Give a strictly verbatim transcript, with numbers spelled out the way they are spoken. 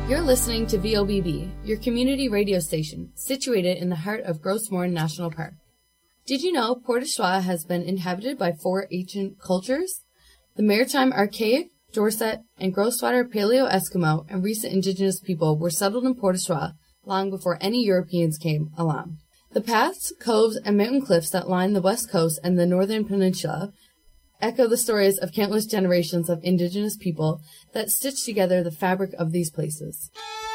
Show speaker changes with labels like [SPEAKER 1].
[SPEAKER 1] You're listening to V O B B, your community radio station, situated in the heart of Gros Morne National Park. Did you know Port au Choix has been inhabited by four ancient cultures? The Maritime Archaic, Dorset, and Grosswater Paleo-Eskimo and recent indigenous people were settled in Port au Choix long before any Europeans came along. The paths, coves, and mountain cliffs that line the west coast and the northern peninsula echo the stories of countless generations of indigenous people that stitch together the fabric of these places.